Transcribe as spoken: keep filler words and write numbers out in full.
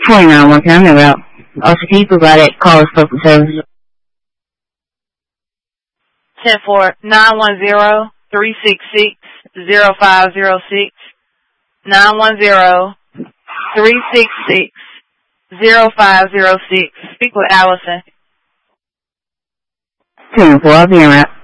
twenty-nine one ten, I'm out. Also, can you provide that call spoken services? ten four, nine one zero, three six six, zero five zero six. nine one zero, three six six, zero five zero six. Speak with Allison. ten four, I'll be around.